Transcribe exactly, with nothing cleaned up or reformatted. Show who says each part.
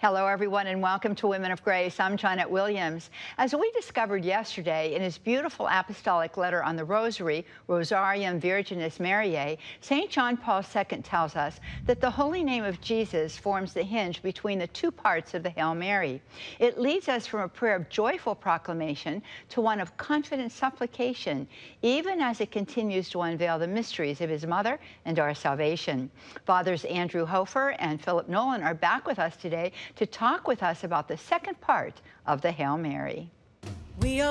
Speaker 1: Hello, everyone, and welcome to Women of Grace. I'm Janet Williams. As we discovered yesterday in his beautiful apostolic letter on the Rosary, Rosarium Virginis Mariae, Saint John Paul the Second tells us that the holy name of Jesus forms the hinge between the two parts of the Hail Mary. It leads us from a prayer of joyful proclamation to one of confident supplication, even as it continues to unveil the mysteries of his mother and our salvation. Fathers Andrew Hofer and Philip Nolan are back with us today to talk with us about the second part of the Hail Mary.
Speaker 2: We are